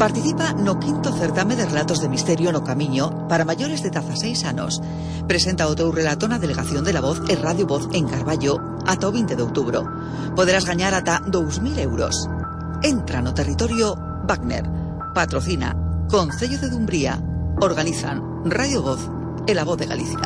Participa no quinto certame de relatos de misterio no Camiño para maiores de 16 anos. Presenta o teu relato na Delegación de la Voz e Radio Voz en Carballo ata o 20 de outubro. Poderás gañar ata 2.000 euros. Entra no territorio Wagner. Patrocina Concello de Dumbría. Organizan Radio Voz e La Voz de Galicia.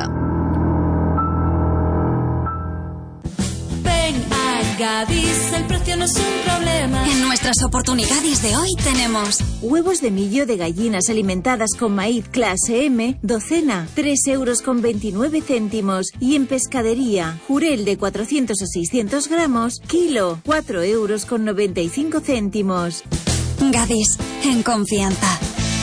Gadis, el precio no es un problema. En nuestras oportunidades de hoy tenemos huevos de millo de gallinas alimentadas con maíz clase M, docena, 3,29 €. Y en pescadería, jurel de 400 o 600 gramos, kilo, 4,95 €. Gadis, en confianza.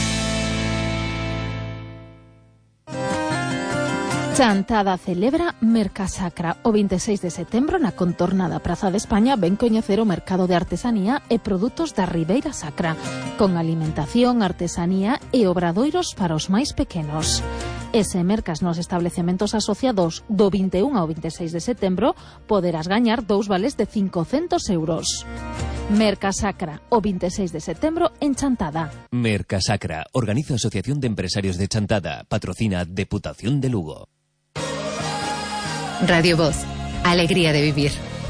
Chantada celebra Mercasacra. O 26 de setembro na contornada Praza de España ven coñecer o mercado de artesanía e produtos da Ribeira Sacra, con alimentación, artesanía e obradoiros para os máis pequenos. Ese mercas nos establecementos asociados do 21 ao 26 de setembro poderás gañar 2 vales de 500 euros. Mercasacra, o 26 de setembro en Chantada. Mercasacra, organiza Asociación de Empresarios de Chantada, patrocina Deputación de Lugo. Radio Voz, alegría de vivir.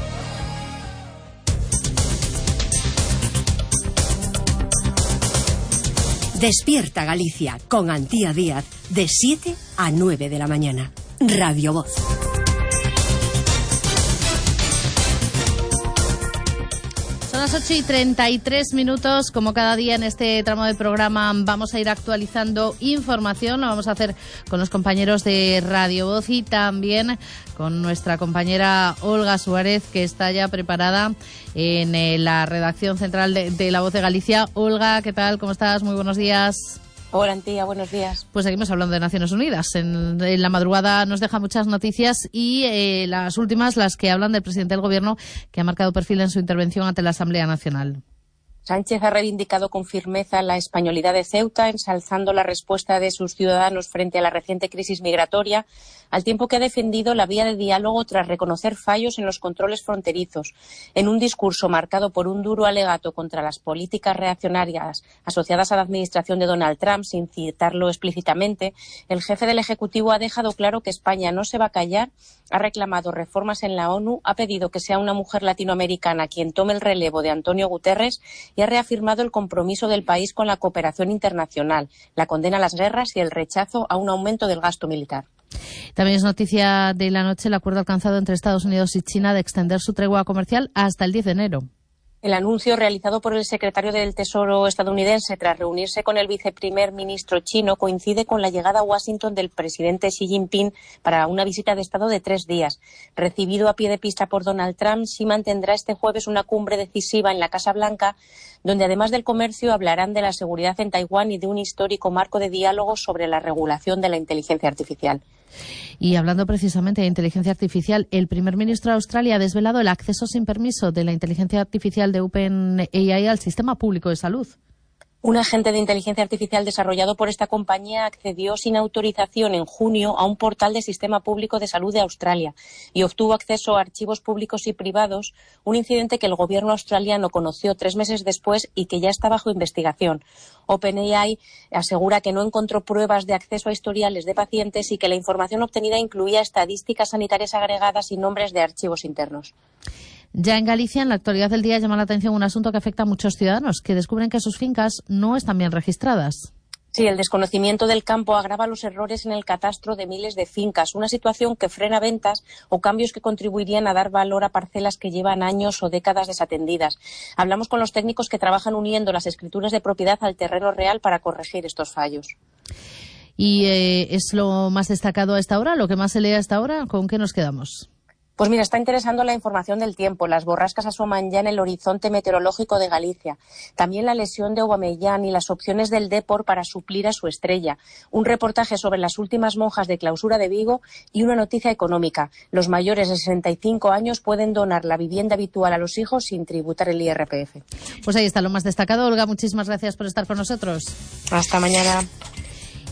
Despierta Galicia con Antía Díaz de 7 a 9 de la mañana. Radio Voz. Son las 8:33. Como cada día en este tramo del programa vamos a ir actualizando información. Lo vamos a hacer con los compañeros de Radio Voz y también con nuestra compañera Olga Suárez, que está ya preparada en la redacción central de La Voz de Galicia. Olga, ¿qué tal? ¿Cómo estás? Muy buenos días. Hola, Antía, buenos días. Pues seguimos hablando de Naciones Unidas. En la madrugada nos deja muchas noticias y las últimas, las que hablan del presidente del Gobierno, que ha marcado perfil en su intervención ante la Asamblea Nacional. Sánchez ha reivindicado con firmeza la españolidad de Ceuta, ensalzando la respuesta de sus ciudadanos frente a la reciente crisis migratoria, al tiempo que ha defendido la vía de diálogo tras reconocer fallos en los controles fronterizos. En un discurso marcado por un duro alegato contra las políticas reaccionarias asociadas a la administración de Donald Trump, sin citarlo explícitamente, el jefe del Ejecutivo ha dejado claro que España no se va a callar, ha reclamado reformas en la ONU, ha pedido que sea una mujer latinoamericana quien tome el relevo de Antonio Guterres y ha reafirmado el compromiso del país con la cooperación internacional, la condena a las guerras y el rechazo a un aumento del gasto militar. También es noticia de la noche el acuerdo alcanzado entre Estados Unidos y China de extender su tregua comercial hasta el 10 de enero. El anuncio realizado por el secretario del Tesoro estadounidense tras reunirse con el viceprimer ministro chino coincide con la llegada a Washington del presidente Xi Jinping para una visita de Estado de 3 días. Recibido a pie de pista por Donald Trump, Xi mantendrá este jueves una cumbre decisiva en la Casa Blanca, donde además del comercio hablarán de la seguridad en Taiwán y de un histórico marco de diálogo sobre la regulación de la inteligencia artificial. Y hablando precisamente de inteligencia artificial, el primer ministro de Australia ha desvelado el acceso sin permiso de la inteligencia artificial de OpenAI al sistema público de salud. Un agente de inteligencia artificial desarrollado por esta compañía accedió sin autorización en junio a un portal del Sistema Público de Salud de Australia y obtuvo acceso a archivos públicos y privados, un incidente que el gobierno australiano conoció 3 meses después y que ya está bajo investigación. OpenAI asegura que no encontró pruebas de acceso a historiales de pacientes y que la información obtenida incluía estadísticas sanitarias agregadas y nombres de archivos internos. Ya en Galicia, en la actualidad del día, llama la atención un asunto que afecta a muchos ciudadanos, que descubren que sus fincas no están bien registradas. Sí, el desconocimiento del campo agrava los errores en el catastro de miles de fincas, una situación que frena ventas o cambios que contribuirían a dar valor a parcelas que llevan años o décadas desatendidas. Hablamos con los técnicos que trabajan uniendo las escrituras de propiedad al terreno real para corregir estos fallos. ¿Y es lo más destacado a esta hora, lo que más se lee a esta hora? ¿Con qué nos quedamos? Pues mira, está interesando la información del tiempo. Las borrascas asoman ya en el horizonte meteorológico de Galicia. También la lesión de Aubameyang y las opciones del Depor para suplir a su estrella. Un reportaje sobre las últimas monjas de clausura de Vigo y una noticia económica. Los mayores de 65 años pueden donar la vivienda habitual a los hijos sin tributar el IRPF. Pues ahí está lo más destacado. Olga, muchísimas gracias por estar con nosotros. Hasta mañana.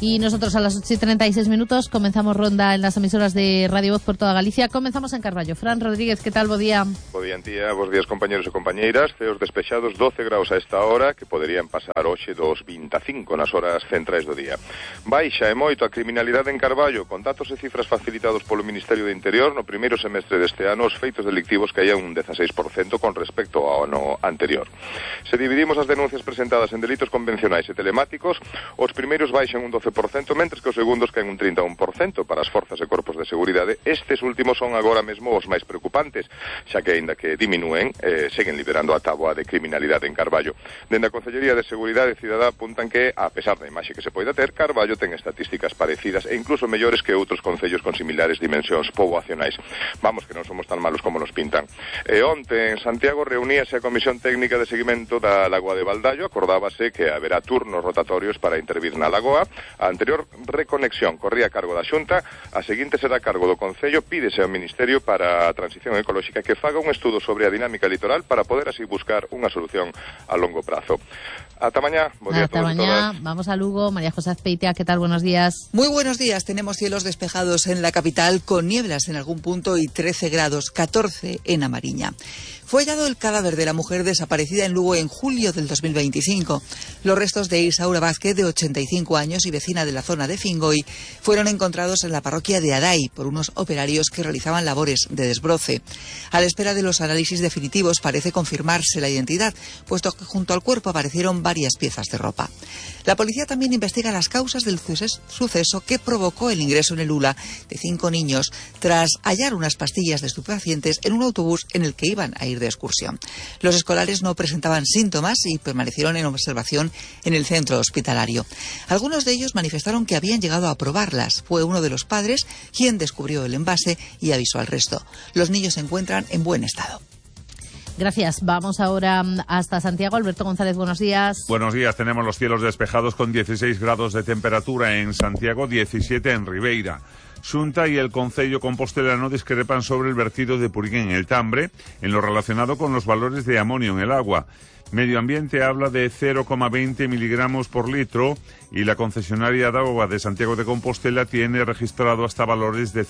Y nosotros a las 8:36 comenzamos ronda en las emisoras de Radio Voz por toda Galicia. Comenzamos en Carballo. Fran Rodríguez, ¿qué tal? Bo día. Bo día, Antía. Bos días, compañeros e compañeiras. Ceos despexados, 12 graus a esta hora, que poderían pasar hoxe dos 25 nas horas centrais do día. Baixa e moito a criminalidade en Carballo, con datos e cifras facilitados polo Ministerio de Interior. No primeiro semestre deste ano, os feitos delictivos caían un 16% con respecto ao ano anterior. Se dividimos as denuncias presentadas en delitos convencionais e telemáticos, os primeiros baixan un 12%, mentres que os segundos caen un 31% para as forzas e corpos de seguridade. Estes últimos son agora mesmo os máis preocupantes, xa que, aínda que diminúen, seguen liderando a táboa de criminalidade en Carballo. Dende a Consellería de Seguridade Cidadá apuntan que, a pesar da imaxe que se poida ter, Carballo ten estatísticas parecidas e incluso mellores que outros concellos con similares dimensións poboacionais. Vamos, que non somos tan malos como nos pintan. Onte, en Santiago, reuníase a Comisión Técnica de Seguimento da Lagoa de Baldaio. Acordábase que haberá turnos rotatorios para intervir na lagoa. A anterior reconexión corría a cargo da Xunta, a seguinte será a cargo do Concello. Pídese ao Ministerio para a Transición Ecolóxica que faga un estudo sobre a dinámica litoral para poder así buscar unha solución a longo prazo. Ata mañá. Ata mañá. Vamos a Lugo. María José Azpeitia, ¿qué tal? Buenos días. Muy buenos días. Tenemos cielos despejados en la capital con nieblas en algún punto y 13 grados, 14 en A Mariña. Fue hallado el cadáver de la mujer desaparecida en Lugo en julio del 2025. Los restos de Isaura Vázquez, de 85 años y vecina de la zona de Fingoy, fueron encontrados en la parroquia de Aday por unos operarios que realizaban labores de desbroce. A la espera de los análisis definitivos parece confirmarse la identidad, puesto que junto al cuerpo aparecieron varias piezas de ropa. La policía también investiga las causas del suceso que provocó el ingreso en el ULA de 5 niños tras hallar unas pastillas de estupefacientes en un autobús en el que iban a ir de excursión. Los escolares no presentaban síntomas y permanecieron en observación en el centro hospitalario. Algunos de ellos manifestaron que habían llegado a probarlas. Fue uno de los padres quien descubrió el envase y avisó al resto. Los niños se encuentran en buen estado. Gracias. Vamos ahora hasta Santiago. Alberto González, buenos días. Buenos días. Tenemos los cielos despejados con 16 grados de temperatura en Santiago, 17 en Ribeira. Xunta y el Concello compostelano discrepan sobre el vertido de purín en el Tambre en lo relacionado con los valores de amonio en el agua. Medio Ambiente habla de 0,20 miligramos por litro y la concesionaria de agua de Santiago de Compostela tiene registrado hasta valores de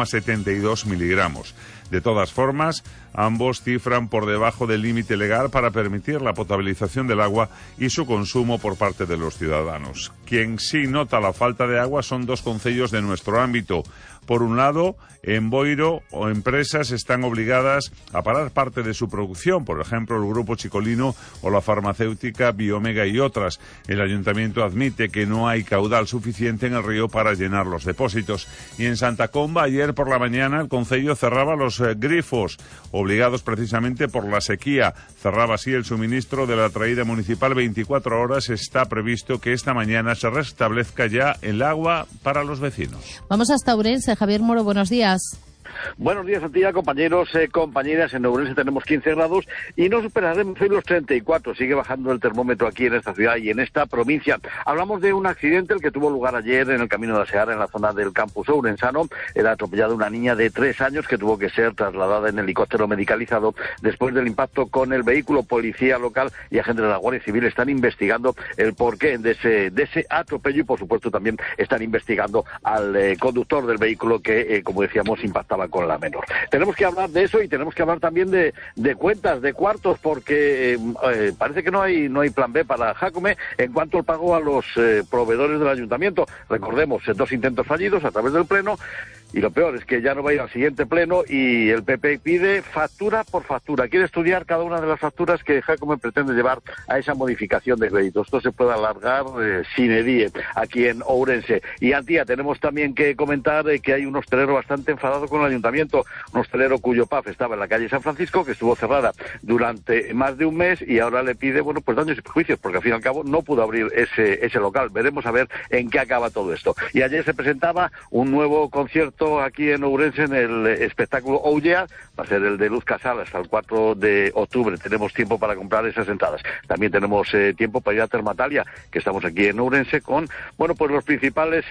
0,72 miligramos. De todas formas, ambos cifran por debajo del límite legal para permitir la potabilización del agua y su consumo por parte de los ciudadanos. Quien sí nota la falta de agua son 2 concellos de nuestro ámbito. Por un lado, en Boiro, empresas están obligadas a parar parte de su producción, por ejemplo, el Grupo Chicolino o la farmacéutica Biomega y otras. El ayuntamiento admite que no hay caudal suficiente en el río para llenar los depósitos. Y en Santa Comba, ayer por la mañana, el concello cerraba los grifos, obligados precisamente por la sequía. Cerraba así el suministro de la traída municipal 24 horas. Está previsto que esta mañana se restablezca ya el agua para los vecinos. Vamos hasta Ourense. Javier Moro, buenos días. Buenos días, Antía, compañeros, compañeras. En Ourense tenemos 15 grados y no superaremos hoy los 34. Sigue bajando el termómetro aquí en esta ciudad y en esta provincia. Hablamos de un accidente, el que tuvo lugar ayer en el camino de Asear, en la zona del campus ourensano. Era atropellada una niña de 3 años que tuvo que ser trasladada en helicóptero medicalizado después del impacto con el vehículo. Policía local y agentes de la Guardia Civil están investigando el porqué de ese atropello y, por supuesto, también están investigando al conductor del vehículo que, como decíamos, impactaba con la menor. Tenemos que hablar de eso y tenemos que hablar también de cuentas, de cuartos, porque parece que no hay plan B para Jácome en cuanto al pago a los proveedores del ayuntamiento. Recordemos, 2 intentos fallidos a través del Pleno. Y lo peor es que ya no va a ir al siguiente pleno y el PP pide factura por factura. Quiere estudiar cada una de las facturas que Jácome pretende llevar a esa modificación de créditos. Esto se puede alargar sine die aquí en Ourense. Y Antía, tenemos también que comentar que hay un hostelero bastante enfadado con el ayuntamiento. Un hostelero cuyo pub estaba en la calle San Francisco, que estuvo cerrada durante más de un mes y ahora le pide, pues daños y perjuicios, porque al fin y al cabo no pudo abrir ese local. Veremos a ver en qué acaba todo esto. Y ayer se presentaba un nuevo concierto aquí en Ourense en el espectáculo Ollea. Va a ser el de Luz Casal hasta el 4 de octubre. Tenemos tiempo para comprar esas entradas. También tenemos tiempo para ir a Termatalia, que estamos aquí en Ourense con, pues los principales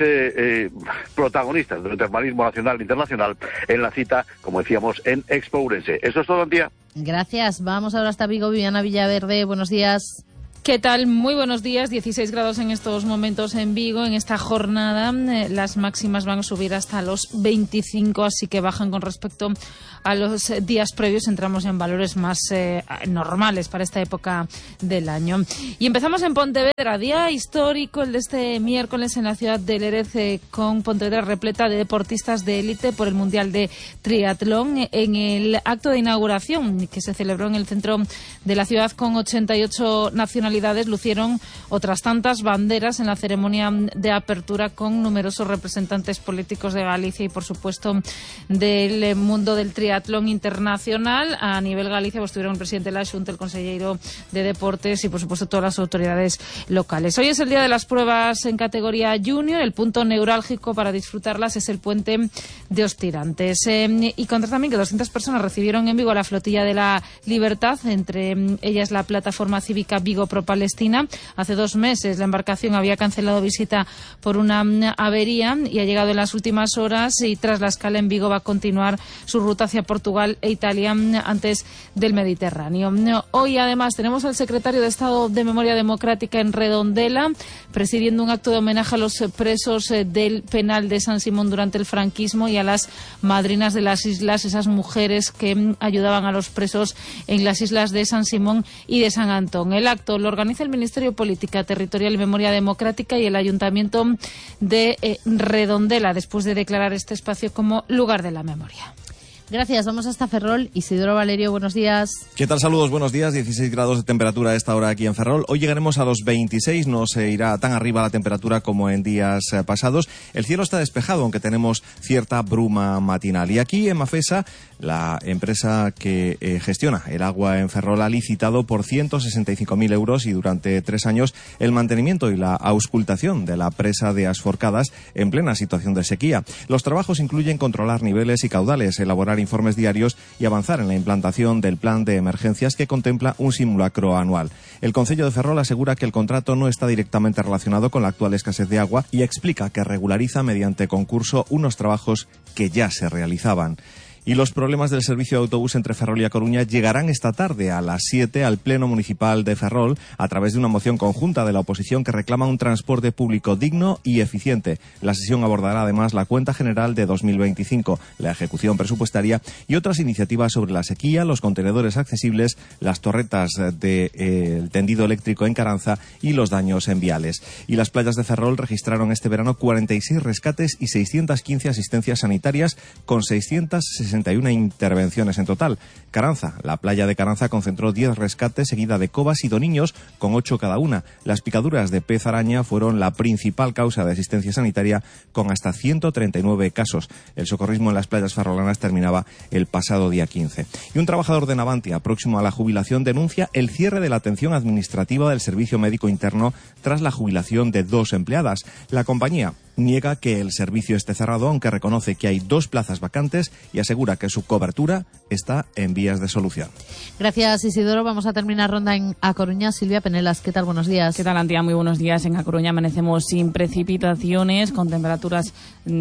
protagonistas del termalismo nacional e internacional en la cita, como decíamos, en Expo Ourense. Eso es todo, Antía. Gracias. Vamos ahora hasta Vigo. Viviana Villaverde, buenos días. ¿Qué tal? Muy buenos días. 16 grados en estos momentos en Vigo. En esta jornada las máximas van a subir hasta los 25, así que bajan con respecto a los días previos. Entramos en valores más normales para esta época del año. Y empezamos en Pontevedra, día histórico el de este miércoles en la ciudad de Lérez, con Pontevedra repleta de deportistas de élite por el Mundial de Triatlón. En el acto de inauguración que se celebró en el centro de la ciudad con 88 nacionalidades, lucieron otras tantas banderas en la ceremonia de apertura con numerosos representantes políticos de Galicia y, por supuesto, del mundo del triatlón internacional. A nivel Galicia pues estuvieron el presidente de la Xunta, el consejero de Deportes y, por supuesto, todas las autoridades locales. Hoy es el día de las pruebas en categoría junior. El punto neurálgico para disfrutarlas es el puente de Os Tirantes. Y contar también que 200 personas recibieron en Vigo la flotilla de la libertad, entre ellas la plataforma cívica Vigo Pro Palestina. Hace 2 meses la embarcación había cancelado visita por una avería y ha llegado en las últimas horas, y tras la escala en Vigo va a continuar su ruta hacia Portugal e Italia antes del Mediterráneo. Hoy además tenemos al secretario de Estado de Memoria Democrática en Redondela presidiendo un acto de homenaje a los presos del penal de San Simón durante el franquismo y a las madrinas de las islas, esas mujeres que ayudaban a los presos en las islas de San Simón y de San Antón. El acto lo organiza el Ministerio de Política Territorial y Memoria Democrática y el Ayuntamiento de Redondela, después de declarar este espacio como lugar de la memoria. Gracias, vamos hasta Ferrol. Isidoro Valerio, buenos días. ¿Qué tal? Saludos, buenos días. 16 grados de temperatura a esta hora aquí en Ferrol. Hoy llegaremos a los 26, no se irá tan arriba la temperatura como en días pasados. El cielo está despejado, aunque tenemos cierta bruma matinal. Y aquí en Mafesa, la empresa que gestiona el agua en Ferrol ha licitado por 165.000 euros y durante 3 años el mantenimiento y la auscultación de la presa de Asforcadas en plena situación de sequía. Los trabajos incluyen controlar niveles y caudales, elaborar informes diarios y avanzar en la implantación del plan de emergencias que contempla un simulacro anual. El Concello de Ferrol asegura que el contrato no está directamente relacionado con la actual escasez de agua y explica que regulariza mediante concurso unos trabajos que ya se realizaban. Y los problemas del servicio de autobús entre Ferrol y A Coruña llegarán esta tarde a las 7 al Pleno Municipal de Ferrol a través de una moción conjunta de la oposición que reclama un transporte público digno y eficiente. La sesión abordará además la cuenta general de 2025, la ejecución presupuestaria y otras iniciativas sobre la sequía, los contenedores accesibles, las torretas del tendido eléctrico en Caranza y los daños en viales. Y las playas de Ferrol registraron este verano 46 rescates y 615 asistencias sanitarias con 661 intervenciones en total. Caranza, la playa de Caranza concentró 10 rescates, seguida de Cobas y Doniños, con 8 cada una. Las picaduras de pez araña fueron la principal causa de asistencia sanitaria, con hasta 139 casos. El socorrismo en las playas ferrolanas terminaba el pasado día 15. Y un trabajador de Navantia, próximo a la jubilación, denuncia el cierre de la atención administrativa del servicio médico interno tras la jubilación de 2 empleadas. La compañía niega que el servicio esté cerrado, aunque reconoce que hay 2 plazas vacantes y asegura que su cobertura está en vías de solución. Gracias, Isidoro. Vamos a terminar ronda en A Coruña. Silvia Penelas, ¿qué tal? Buenos días. ¿Qué tal, Antía? Muy buenos días. En A Coruña amanecemos sin precipitaciones, con temperaturas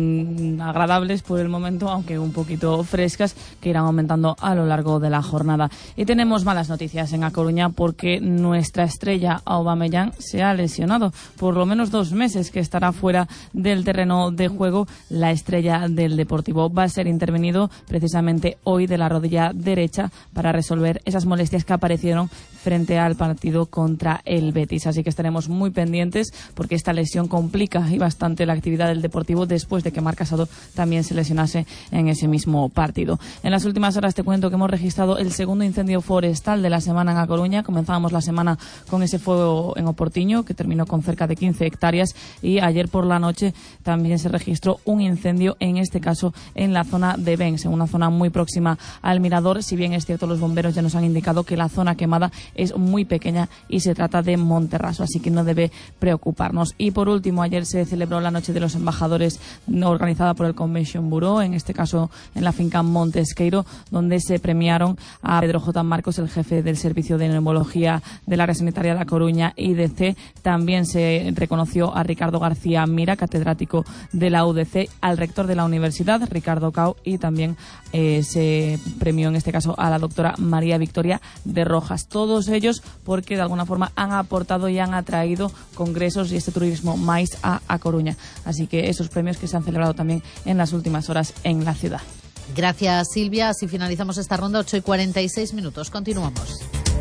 agradables por el momento, aunque un poquito frescas, que irán aumentando a lo largo de la jornada. Y tenemos malas noticias en A Coruña porque nuestra estrella Aubameyang se ha lesionado. Por lo menos 2 meses que estará fuera del terreno de juego. La estrella del Deportivo va a ser intervenido precisamente hoy de la rodilla derecha para resolver esas molestias que aparecieron frente al partido contra el Betis. Así que estaremos muy pendientes porque esta lesión complica y bastante la actividad del Deportivo después de que Marc Casado también se lesionase en ese mismo partido. En las últimas horas te cuento que hemos registrado el segundo incendio forestal de la semana en A Coruña. Comenzábamos la semana con ese fuego en Oportiño que terminó con cerca de 15 hectáreas y ayer por la noche también se registró un incendio, en este caso en la zona de Bens, en una zona muy próxima al mirador. Si bien es cierto, los bomberos ya nos han indicado que la zona quemada es muy pequeña y se trata de Monterraso, así que no debe preocuparnos. Y por último, ayer se celebró la Noche de los Embajadores organizada por el Convention Bureau, en este caso en la finca Montesqueiro, donde se premiaron a Pedro J. Marcos, el jefe del Servicio de Neumología del Área Sanitaria de A Coruña, IDC. También se reconoció a Ricardo García Mira, catedrático catedrático de la UDC, al rector de la universidad, Ricardo Cao, y también se premió en este caso a la doctora María Victoria de Rojas. Todos ellos porque de alguna forma han aportado y han atraído congresos y este turismo máis a Coruña. Así que esos premios que se han celebrado también en las últimas horas en la ciudad. Gracias, Silvia. Así finalizamos esta ronda, 8:46. Continuamos.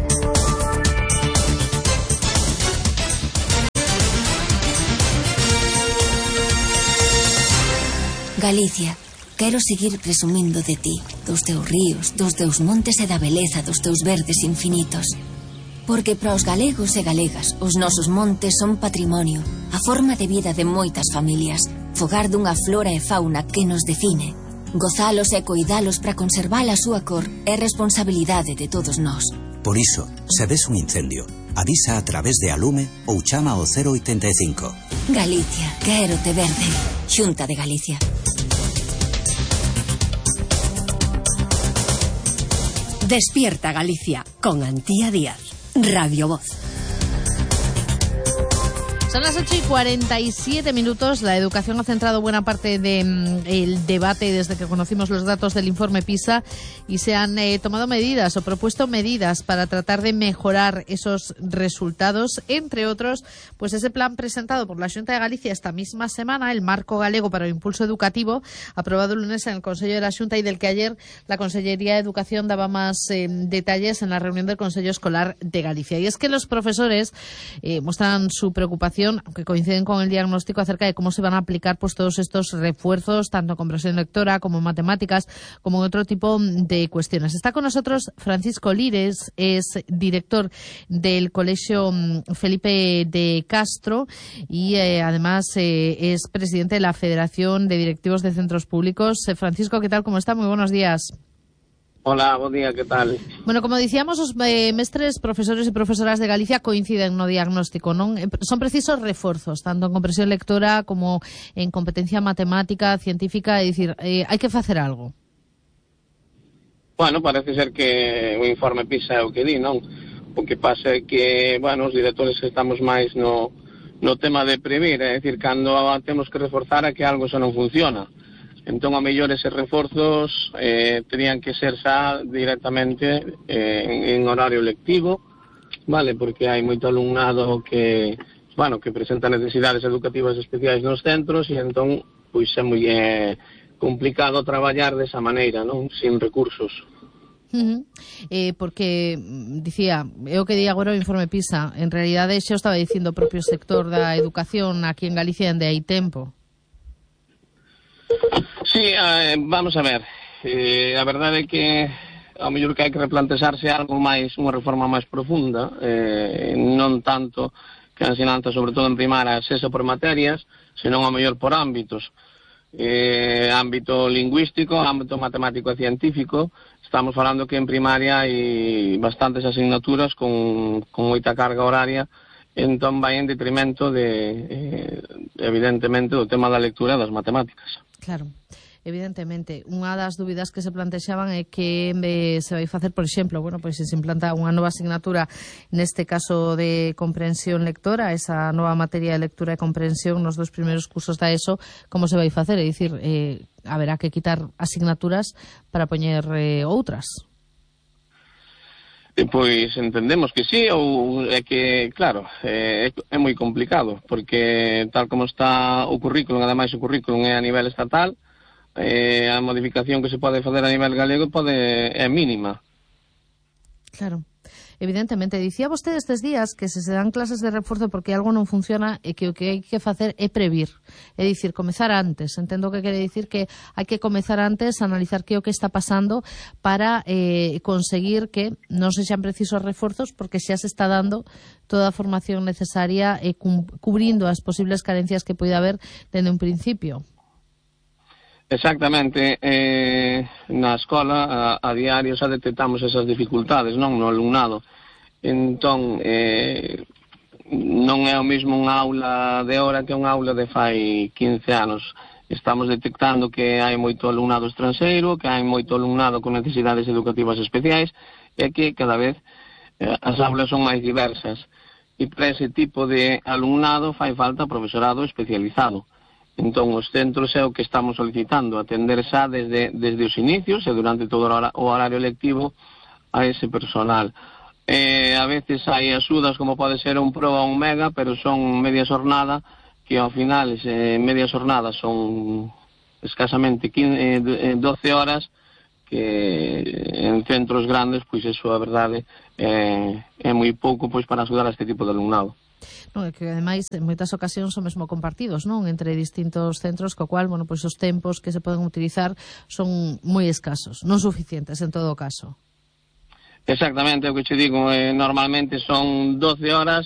Galicia, quero seguir presumindo de ti, dos teus ríos, dos teus montes e da beleza dos teus verdes infinitos. Porque para os galegos e galegas, os nosos montes son patrimonio, a forma de vida de moitas familias, fogar dunha flora e fauna que nos define. Gozalos e coidalos para conservar a súa cor é responsabilidade de todos nós. Por iso, se ves un incendio, avisa a través de Alume ou chama ao 085. Galicia, quero te verde. Xunta de Galicia. Despierta Galicia con Antía Díaz. Radio Voz. Son las 8:47. La educación ha centrado buena parte del debate desde que conocimos los datos del informe PISA y se han tomado medidas o propuesto medidas para tratar de mejorar esos resultados. Entre otros, pues ese plan presentado por la Xunta de Galicia esta misma semana, el Marco Galego para o Impulso Educativo, aprobado el lunes en el Consello de la Xunta y del que ayer la Consellería de Educación daba más detalles en la reunión del Consello Escolar de Galicia. Y es que los profesores muestran su preocupación, aunque coinciden con el diagnóstico, acerca de cómo se van a aplicar pues todos estos refuerzos, tanto en comprensión lectora como en matemáticas, como en otro tipo de cuestiones. Está con nosotros Francisco Lires, es director del Colegio Felipe de Castro y además es presidente de la Federación de Directivos de Centros Públicos. Francisco, ¿qué tal? ¿Cómo está? Muy buenos días. Hola, buen día, ¿qué tal? Bueno, como dicíamos, os mestres, profesores e profesoras de Galicia coinciden no diagnóstico, non? Son precisos reforzos, tanto en comprensión lectora como en competencia matemática, científica, é dicir, hai que facer algo. Bueno, parece ser que o informe PISA é o que di, non? O que pasa é que, bueno, os directores estamos máis no tema de previr, é dicir, cando temos que reforzar é que algo xa non funciona. Entón, a mellor eses reforzos terían que ser xa directamente en horario lectivo, vale, porque hai moito alumnado que presenta necesidades educativas especiais nos centros e entón pois é moi complicado traballar desa maneira, non? Sin recursos. Porque dicía, é o que di agora o informe PISA, en realidade xa o estaba dicindo o propio sector da educación aquí en Galicia dende hai tempo. Sí, vamos a ver, a verdade é que ao mellor que hai que replantexarse algo máis, unha reforma máis profunda, non tanto que a ensinanza, sobre todo en primaria, sexa por materias, senón ao mellor por ámbitos, ámbito lingüístico, ámbito matemático e científico. Estamos falando que en primaria hai bastantes asignaturas con moita carga horaria, entón vai en detrimento evidentemente do tema da lectura e das matemáticas. Claro, evidentemente. Unha das dúbidas que se plantexaban é que se vai facer, por exemplo, bueno, pois se implanta unha nova asignatura, neste caso de comprensión lectora, esa nova materia de lectura e comprensión nos 2 primeiros cursos da ESO, como se vai facer? É dicir, haberá que quitar asignaturas para poñer outras. Pois entendemos que sí, ou é que, claro, é moi complicado, porque tal como está o currículum, ademais o currículum é a nivel estatal, a modificación que se pode facer a nivel galego é mínima. Claro. Evidentemente, dicía vostede estes días que se dan clases de refuerzo porque algo non funciona e que o que hai que facer é previr. É dicir, comezar antes. Entendo que quere dicir que hai que comezar antes, analizar que o que está pasando para conseguir que non se xan precisos refuerzos porque xa se está dando toda a formación necesaria e cubrindo as posibles carencias que pode haber dende un principio. Exactamente, na escola a diario xa detectamos esas dificultades, non, no alumnado. Entón, non é o mesmo unha aula de hora que unha aula de fai 15 anos. Estamos detectando que hai moito alumnado estranxeiro, que hai moito alumnado con necesidades educativas especiais e que cada vez as aulas son máis diversas. E para ese tipo de alumnado fai falta profesorado especializado. Entón, os centros é o que estamos solicitando, atender xa desde os inicios e durante todo o horario lectivo a ese personal. A veces hai axudas como pode ser un Pro ou un Mega, pero son media xornada, que ao final media xornada son escasamente 12 horas, que en centros grandes, pois eso, a verdade, é moi pouco pois para axudar a este tipo de alumnado. Non, é que ademais en moitas ocasións son mesmo compartidos, non, entre distintos centros, co cual, bueno, pois os tempos que se poden utilizar son moi escasos, non suficientes en todo caso. Exactamente, o que che digo, normalmente son 12 horas,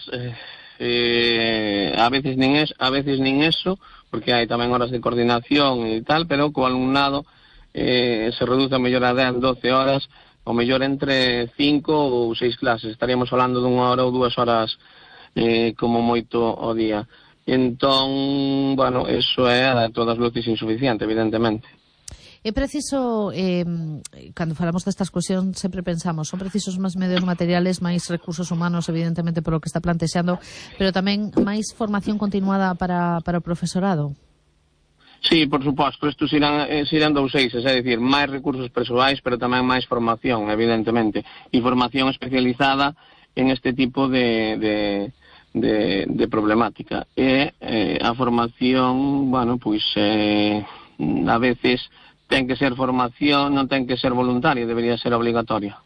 a veces nin eso, porque hai tamén horas de coordinación e tal, pero co alumnado se reduce a mellor a 10, 12 horas, ou mellor entre 5 ou 6 clases. Estaríamos falando dunha hora ou 2 horas como moito ao día. Entón, bueno, eso é a todas luces insuficiente, evidentemente. É preciso, cando falamos destas cuestións, sempre pensamos, son precisos máis medios materiales, máis recursos humanos, evidentemente, polo que está plantexando, pero tamén máis formación continuada para o profesorado? Sí, por suposto, estos irán dous eixes, é dicir, máis recursos persoais, pero tamén máis formación, evidentemente, e formación especializada en este tipo de problemática. E a formación, bueno, pois a veces ten que ser formación, non ten que ser voluntaria, debería ser obligatoria.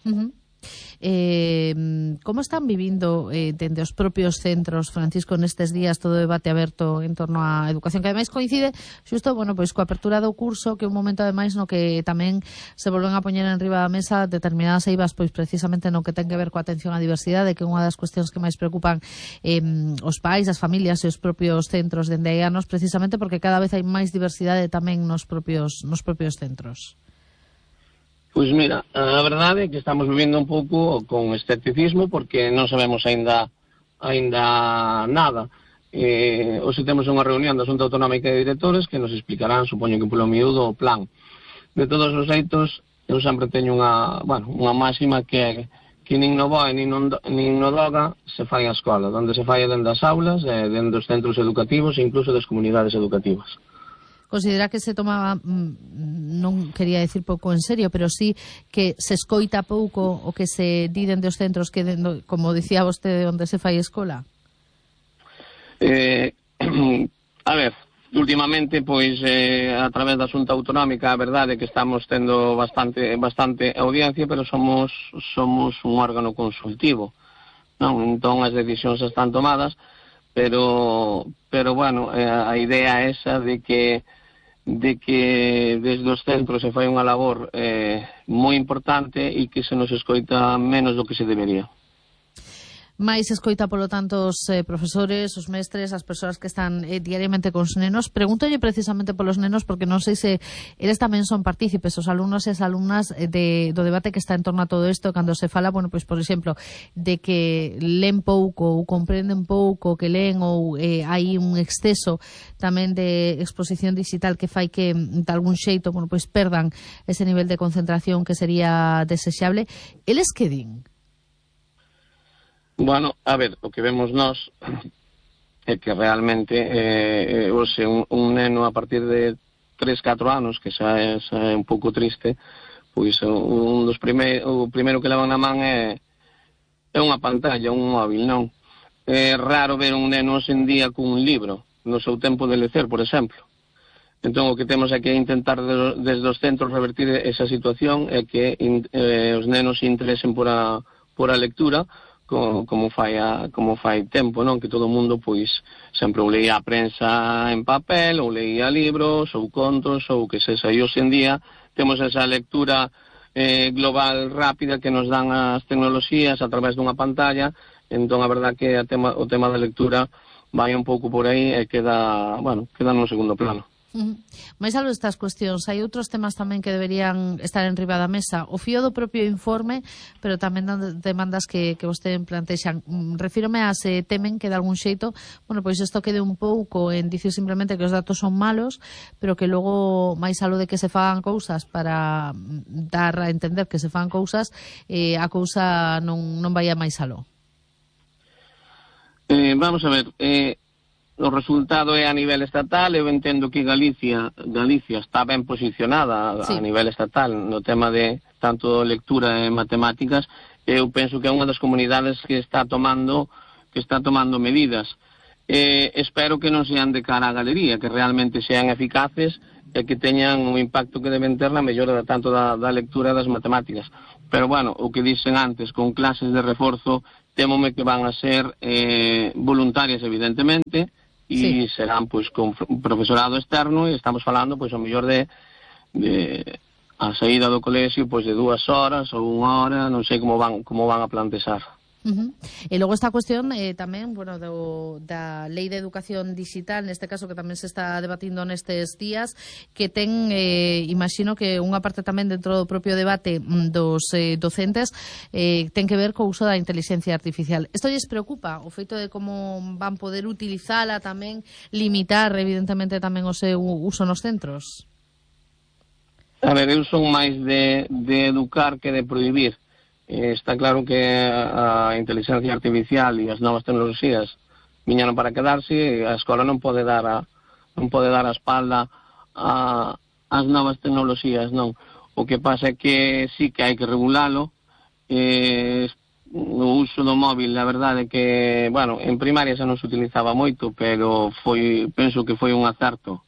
Como están vivindo dende os propios centros, Francisco, nestes días todo o debate aberto en torno á educación, que ademais coincide xusto, bueno, pois coa apertura do curso, que é un momento ademais no que tamén se volven a poñer en riba da mesa determinadas eivas, pois precisamente no que ten que ver coa atención á diversidade, que é unha das cuestións que máis preocupan os pais, as familias e os propios centros dende hai anos, precisamente porque cada vez hai máis diversidade tamén nos propios centros. Pois mira, a verdade é que estamos vivindo un pouco con escepticismo porque non sabemos aínda nada. Hoxe temos unha reunión da Xunta Autonómica de Directores que nos explicarán, supoño que polo miúdo, o plan. De todos os xeitos, eu sempre teño unha máxima que nin no BOE nin no DOGA se fai a escola, onde se fai dentro das aulas, dentro dos centros educativos e incluso das comunidades educativas. Considera que se tomaba, non quería decir pouco en serio, pero sí que se escoita pouco o que se di dende os centros que, como dicía vostede, onde se fai escola? A ver, últimamente, pois, a través da Xunta Autonómica, a verdade é que estamos tendo bastante audiencia, pero somos un órgano consultivo, non? Entón as decisións están tomadas, pero bueno, a idea é esa de que desde os centros se fai unha labor moi importante e que se nos escoita menos do que se debería. máis escoita, polo tanto, os profesores, os mestres, as persoas que están diariamente cos nenos. Pregúntolle precisamente polos nenos, porque non sei se eles tamén son partícipes, os alumnos e as alumnas do debate que está en torno a todo isto, cando se fala, bueno, pois, por exemplo, de que leen pouco ou comprenden pouco, que leen ou hai un exceso tamén de exposición digital que fai que, de algún xeito, bueno, pois perdan ese nivel de concentración que sería desexable. Eles que din? Bueno, a ver, o que vemos nós é que realmente hoxe un neno a partir de 3-4 anos, que xa é un pouco triste, pois o primeiro que levan na man é unha pantalla, un móvil, non? É raro ver un neno hoxe en día cun libro, no seu tempo de lecer, por exemplo. Entón, o que temos é que intentar desde os centros revertir esa situación e que os nenos se interesen por a lectura, como fai tempo, non? Que todo o mundo, pois, sempre ou leía a prensa en papel, ou leía libros, ou contos, ou que sexa. E hoxe en día temos esa lectura global rápida que nos dan as tecnoloxías a través dunha pantalla. Entón, a verdad que o tema da lectura vai un pouco por aí e queda nun segundo plano. Mais algo destas cuestións, hai outros temas tamén que deberían estar en riba da mesa, o fío do propio informe, pero tamén demandas que vostede plantexan. Refírome a se temen que de algún xeito, bueno, pois isto quede un pouco en dicir simplemente que os datos son malos, pero que logo, máis algo de que se fagan cousas para dar a entender que se fagan cousas, a cousa non vai a máis aló. Vamos a ver, o resultado é a nivel estatal. Eu entendo que Galicia está ben posicionada a nivel estatal no tema de tanto lectura e matemáticas. Eu penso que é unha das comunidades que está tomando medidas. Espero que non sean de cara á galería, que realmente sean eficaces e que teñan o impacto que deben ter na mellora tanto da lectura e das matemáticas. Pero, bueno, o que dicen antes, con clases de reforzo, témome que van a ser voluntarias, evidentemente, e serán, pois, con profesorado externo, e estamos falando, pois, ao mellor de a saída do colexio, pois, de 2 horas ou 1 hora, non sei como van a plantexar. E logo esta cuestión tamén, bueno, da Lei de Educación Digital, neste caso que tamén se está debatindo nestes días, que ten, imagino que unha parte tamén dentro do propio debate dos docentes ten que ver co uso da inteligencia artificial. Isto lles preocupa, o feito de como van poder utilizala tamén, limitar evidentemente tamén o seu uso nos centros? A ver, eu son máis de educar que de prohibir. Está claro que a inteligencia artificial e as novas tecnoloxías viñeron para quedarse, e a escola non pode dar a espalda ás novas tecnoloxías, non. O que pasa é que sí que hai que regulalo. O uso do móvil, a verdade é que, bueno, en primaria xa non se utilizaba moito, pero penso que foi un acerto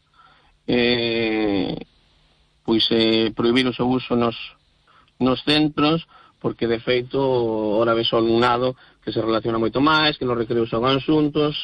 prohibir o seu uso nos centros, porque de feito ora ves o alumnado que se relaciona moito máis, que nos recreos son asuntos,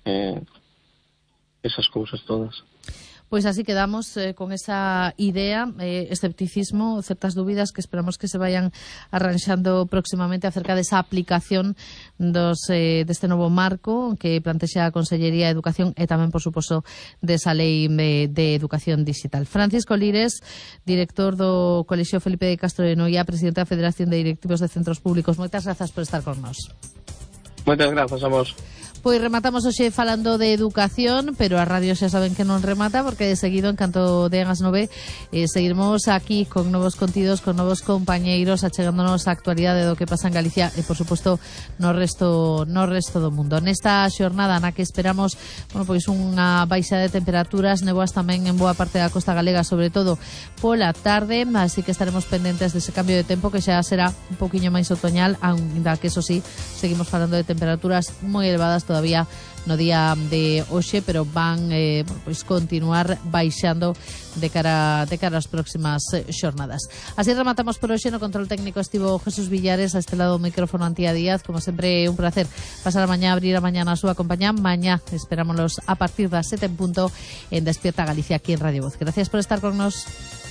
esas cousas todas. Pois así quedamos con esa idea, escepticismo, certas dúbidas que esperamos que se vayan arranxando próximamente acerca desa aplicación deste novo marco que plantexa a Consellería de Educación e tamén, por suposto, desa Lei de Educación Digital. Francisco Lires, director do Colexio Felipe de Castro de Noia, presidente da Federación de Directivos de Centros Públicos. Moitas grazas por estar con nós. Moitas grazas a vos. Pois rematamos hoxe falando de educación, pero a radio xa saben que non remata, porque de seguido, en canto dean as 9, seguiremos aquí con novos contidos, con novos compañeiros, achegándonos a actualidade do que pasa en Galicia e, por suposto, no resto do mundo. Nesta xornada na que esperamos, bueno, pois unha baixa de temperaturas, nevoas tamén en boa parte da costa galega, sobre todo pola tarde, así que estaremos pendentes dese cambio de tempo que xa será un poquinho máis otoñal, aínda que, eso sí, seguimos falando de temperaturas moi elevadas todavía no día de hoxe, pero van pois continuar baixando de cara ás próximas xornadas. Así rematamos por hoxe. No control técnico estivo Jesús Villares, a este lado do micrófono Antía Díaz. Como sempre, un placer pasar a mañá, abrir a mañá na súa compañía. Mañá esperámonos a partir das 7 en punto en Despierta Galicia, aquí en Radio Voz. Gracias por estar con nos.